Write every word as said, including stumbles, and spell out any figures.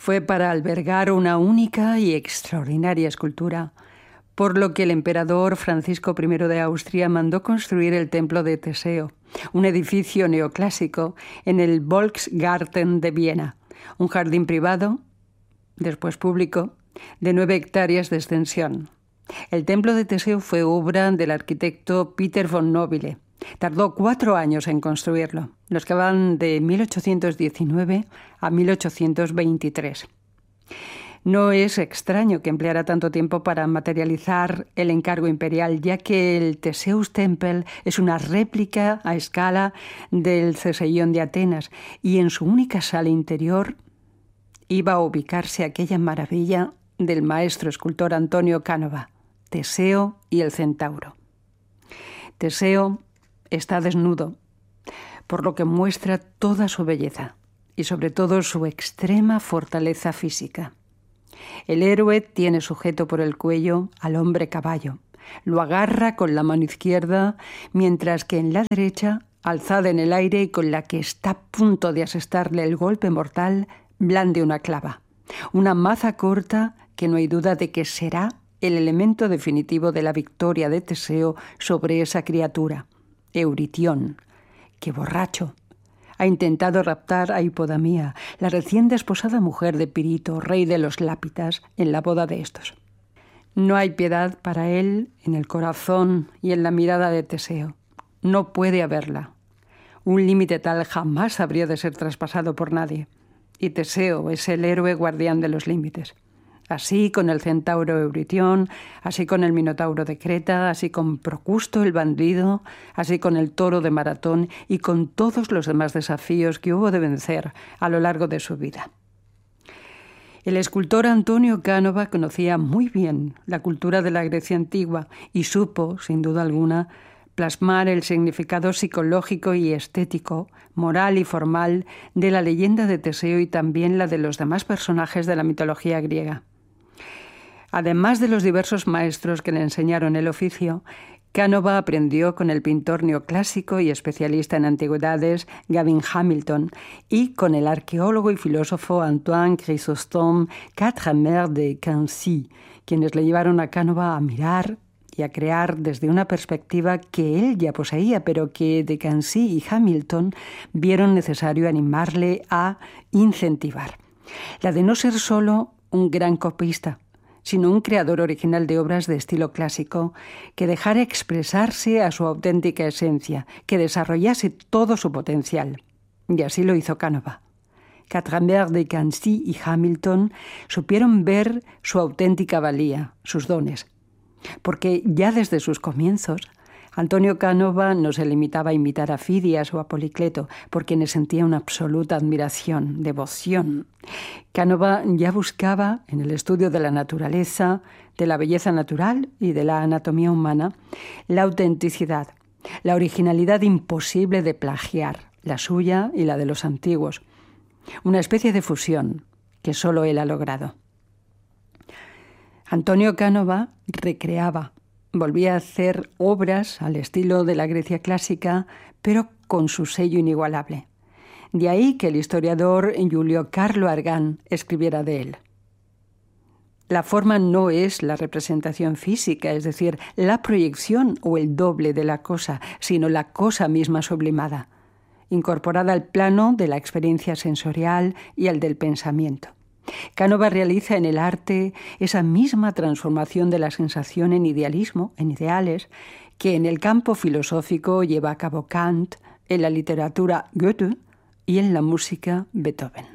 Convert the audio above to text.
fue para albergar una única y extraordinaria escultura, por lo que el emperador Francisco primero de Austria mandó construir el templo de Teseo, un edificio neoclásico en el Volksgarten de Viena, un jardín privado, después público, de nueve hectáreas de extensión. El templo de Teseo fue obra del arquitecto Peter von Nobile. Tardó cuatro años en construirlo, los que van de mil ochocientos diecinueve a mil ochocientos veintitrés. No es extraño que empleara tanto tiempo para materializar el encargo imperial, ya que el Theseus-Tempel es una réplica a escala del Ceseión de Atenas, y en su única sala interior iba a ubicarse aquella maravilla del maestro escultor Antonio Canova, Teseo y el Centauro. Teseo está desnudo, por lo que muestra toda su belleza y sobre todo su extrema fortaleza física. El héroe tiene sujeto por el cuello al hombre caballo, lo agarra con la mano izquierda, mientras que en la derecha, alzada en el aire y con la que está a punto de asestarle el golpe mortal, blande una clava, una maza corta que no hay duda de que será el elemento definitivo de la victoria de Teseo sobre esa criatura, Euritión, que borracho ha intentado raptar a Hipodamía, la recién desposada mujer de Pirito, rey de los Lápitas, en la boda de estos. No hay piedad para él en el corazón y en la mirada de Teseo. No puede haberla. Un límite tal jamás habría de ser traspasado por nadie. Y Teseo es el héroe guardián de los límites. Así con el centauro Euritión, así con el minotauro de Creta, así con Procusto el bandido, así con el toro de Maratón y con todos los demás desafíos que hubo de vencer a lo largo de su vida. El escultor Antonio Canova conocía muy bien la cultura de la Grecia antigua y supo, sin duda alguna, plasmar el significado psicológico y estético, moral y formal de la leyenda de Teseo y también la de los demás personajes de la mitología griega. Además de los diversos maestros que le enseñaron el oficio, Canova aprendió con el pintor neoclásico y especialista en antigüedades Gavin Hamilton y con el arqueólogo y filósofo Antoine Chrysostome Quatremer de Quincy, quienes le llevaron a Canova a mirar y a crear desde una perspectiva que él ya poseía, pero que de Quincy y Hamilton vieron necesario animarle a incentivar. La de no ser solo un gran copista, sino un creador original de obras de estilo clásico que dejara expresarse a su auténtica esencia, que desarrollase todo su potencial. Y así lo hizo Canova. Quatremer de Quincy y Hamilton supieron ver su auténtica valía, sus dones, porque ya desde sus comienzos Antonio Canova no se limitaba a imitar a Fidias o a Policleto, por quienes sentía una absoluta admiración, devoción. Canova ya buscaba, en el estudio de la naturaleza, de la belleza natural y de la anatomía humana, la autenticidad, la originalidad imposible de plagiar, la suya y la de los antiguos. Una especie de fusión que solo él ha logrado. Antonio Canova recreaba, volvía a hacer obras al estilo de la Grecia clásica, pero con su sello inigualable. De ahí que el historiador Giulio Carlo Argan escribiera de él. La forma no es la representación física, es decir, la proyección o el doble de la cosa, sino la cosa misma sublimada, incorporada al plano de la experiencia sensorial y al del pensamiento. Canova realiza en el arte esa misma transformación de la sensación en idealismo, en ideales, que en el campo filosófico lleva a cabo Kant, en la literatura Goethe y en la música Beethoven.